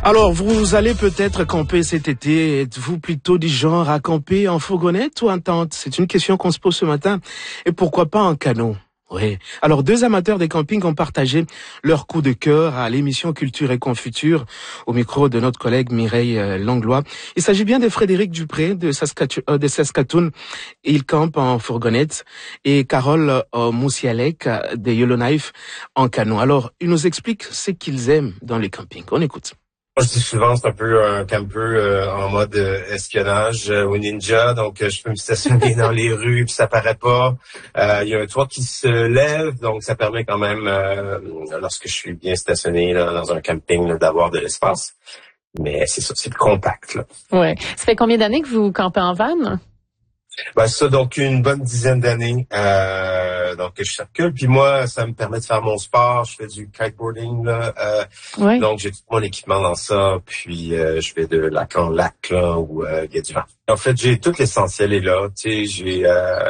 Alors, vous allez peut-être camper cet été. Êtes-vous plutôt du genre à camper en fourgonnette ou en tente? C'est une question qu'on se pose ce matin. Et pourquoi pas en canot? Oui. Alors, deux amateurs des campings ont partagé leur coup de cœur à l'émission Culture et Confiture au micro de notre collègue Mireille Langlois. Il s'agit bien de Frédéric Dupré de Saskatoon. Il campe en fourgonnette et Carole Moussialek de Yellowknife en canot. Alors, il nous explique ce qu'ils aiment dans les campings. On écoute. Moi, je dis souvent, c'est un peu un camper en mode espionnage ou ninja. Donc, je peux me stationner dans les rues, puis ça paraît pas. Il y a un toit qui se lève, donc ça permet quand même, lorsque je suis bien stationné là, dans un camping, là, d'avoir de l'espace. Mais c'est ça, c'est compact. Là. Ouais. Ça fait combien d'années que vous campez en van? Ben ça, donc une bonne dizaine d'années. Donc je circule. Puis moi, ça me permet de faire mon sport. Je fais du kiteboarding là. Ouais. Donc j'ai tout mon équipement dans ça. Puis je vais de lac en lac là où il y a du vent. En fait, j'ai tout l'essentiel est là. Tu sais, j'ai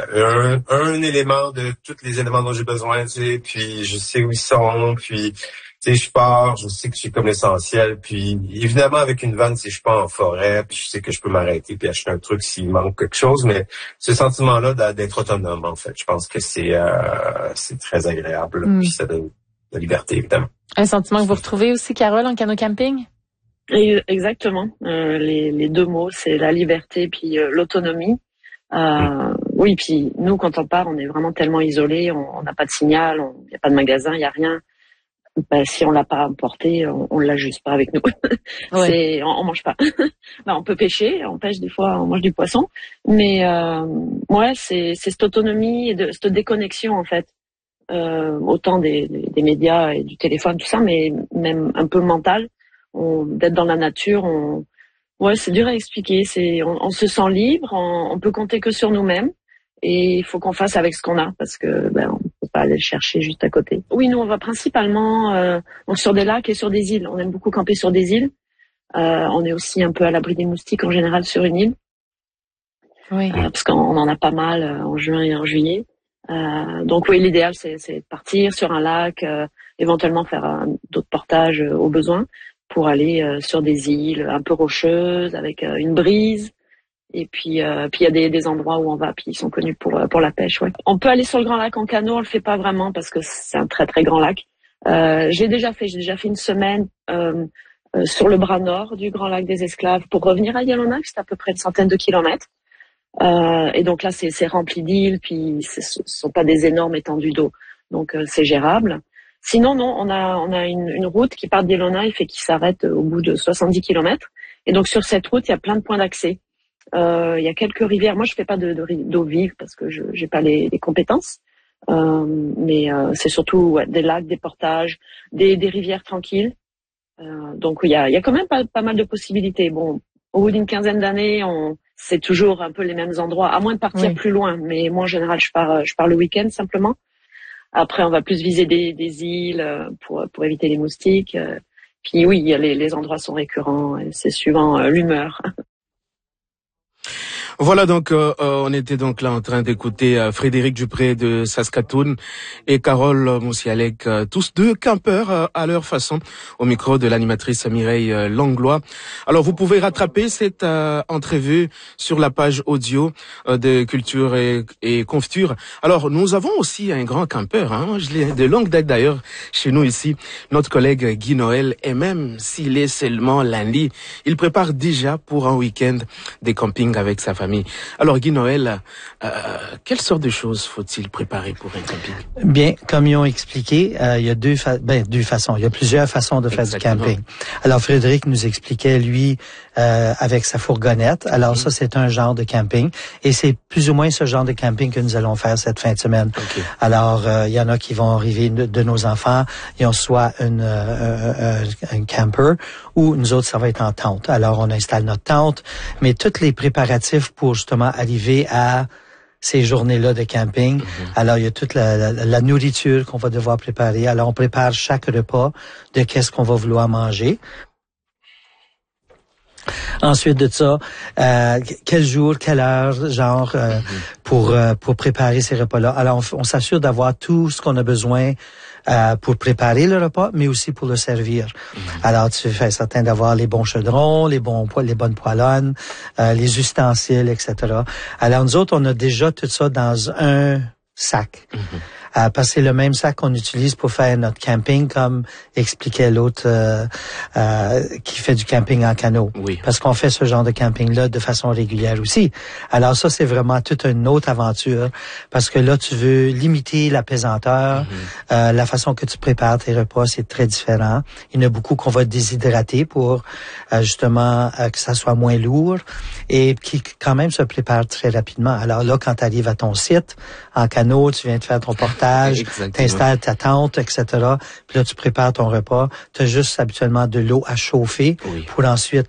un élément de tous les éléments dont j'ai besoin. Tu sais, puis je sais où ils sont. Puis tu sais, je pars, je sais que c'est comme l'essentiel. Puis, évidemment, avec une vanne, si je suis pas en forêt, puis je sais que je peux m'arrêter puis acheter un truc s'il manque quelque chose. Mais ce sentiment-là d'être autonome, en fait, je pense que c'est très agréable. Puis ça donne de la liberté, évidemment. Un sentiment que vous retrouvez aussi, Carole, en canot camping? Exactement. Les deux mots, c'est la liberté puis l'autonomie. Oui, puis nous, quand on part, on est vraiment tellement isolés. On n'a pas de signal, il n'y a pas de magasin, il n'y a rien. Ben, si on l'a pas emporté, on l'a juste pas avec nous. Ouais. On mange pas. Ben, on peut pêcher, on pêche des fois, on mange du poisson, mais ouais, c'est cette autonomie et cette déconnexion en fait, autant des médias et du téléphone tout ça, mais même un peu mental, d'être dans la nature. Ouais, c'est dur à expliquer. On se sent libre, on peut compter que sur nous-mêmes. Et il faut qu'on fasse avec ce qu'on a parce que on peut pas aller le chercher juste à côté. Oui, nous on va principalement sur des lacs et sur des îles. On aime beaucoup camper sur des îles. On est aussi un peu à l'abri des moustiques en général sur une île. Oui. Parce qu'on en a pas mal en juin et en juillet. Donc oui, l'idéal c'est de partir sur un lac, éventuellement faire d'autres portages au besoin pour aller sur des îles un peu rocheuses avec une brise. Et puis il y a des endroits où on va, puis ils sont connus pour la pêche. Ouais. On peut aller sur le Grand Lac en canot, on le fait pas vraiment parce que c'est un très très grand lac. J'ai déjà fait une semaine sur le bras nord du Grand Lac des Esclaves pour revenir à Yellowknife, c'est à peu près une centaine de kilomètres. Et donc là c'est rempli d'îles, puis ce sont pas des énormes étendues d'eau, donc c'est gérable. Sinon non, on a une route qui part de Yellowknife et qui s'arrête au bout de 70 kilomètres. Et donc sur cette route il y a plein de points d'accès. Il y a quelques rivières. Moi, je fais pas d'eau vive parce que j'ai pas les compétences. Mais c'est surtout des lacs, des portages, des rivières tranquilles. Donc il y a quand même pas mal de possibilités. Bon, au bout d'une quinzaine d'années, c'est toujours un peu les mêmes endroits, à moins de partir plus loin. Mais moi, en général, je pars le week-end simplement. Après, on va plus viser des îles pour éviter les moustiques. Puis oui, les endroits sont récurrents. C'est suivant l'humeur. Voilà donc, on était donc là en train d'écouter Frédéric Dupré de Saskatoon et Carole Moussialek, tous deux campeurs à leur façon, au micro de l'animatrice Mireille Langlois. Alors vous pouvez rattraper cette entrevue sur la page audio de Culture et Confiture. Alors nous avons aussi un grand campeur, je l'ai de longue date d'ailleurs chez nous ici, notre collègue Guy Noël, et même s'il est seulement lundi, il prépare déjà pour un week-end des campings avec sa famille. Alors Guy Noël, quelle sorte de choses faut-il préparer pour un camping? Bien, comme ils ont expliqué, il y a deux façons. Il y a plusieurs façons de faire du camping. Alors Frédéric nous expliquait, lui, avec sa fourgonnette. Alors ça, c'est un genre de camping. Et c'est plus ou moins ce genre de camping que nous allons faire cette fin de semaine. Okay. Alors, il y en a qui vont arriver de nos enfants. Ils ont soit un camper ou nous autres, ça va être en tente. Alors, on installe notre tente. Mais tous les préparatifs pour justement arriver à ces journées-là de camping. Alors, il y a toute la nourriture qu'on va devoir préparer. Alors, on prépare chaque repas de qu'est-ce qu'on va vouloir manger. Ensuite de ça, quel jour, quelle heure, genre, pour préparer ces repas-là. Alors, on s'assure d'avoir tout ce qu'on a besoin pour préparer le repas, mais aussi pour le servir. Alors, tu fais certain d'avoir les bons chaudrons, les bonnes poêlonnes, les ustensiles, etc. Alors, nous autres, on a déjà tout ça dans un sac. Parce que c'est le même sac qu'on utilise pour faire notre camping, comme expliquait l'autre qui fait du camping en canot. Oui. Parce qu'on fait ce genre de camping-là de façon régulière aussi. Alors ça, c'est vraiment toute une autre aventure, parce que là, tu veux limiter la pesanteur. La façon que tu prépares tes repas, c'est très différent. Il y en a beaucoup qu'on va déshydrater pour justement que ça soit moins lourd et qui quand même se prépare très rapidement. Alors là, quand tu arrives à ton site, en canot, tu viens de faire ton portage, t'installes ta tente, etc. Puis là, tu prépares ton repas. Tu as juste habituellement de l'eau à chauffer pour ensuite